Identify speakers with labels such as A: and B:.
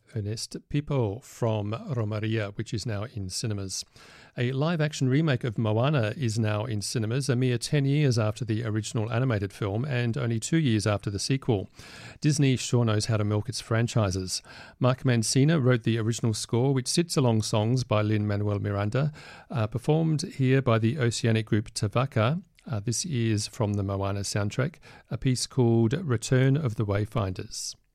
A: Ernest Pipo from Romaria, which is now in cinemas. A live-action remake of Moana is now in cinemas, a mere 10 years after the original animated film and only 2 years after the sequel. Disney sure knows how to milk its franchises. Mark Mancina wrote the original score, which sits along songs by Lin-Manuel Miranda, performed here by the Oceanic group Tavaka. This is from the Moana soundtrack, a piece called Return of the Wayfinders.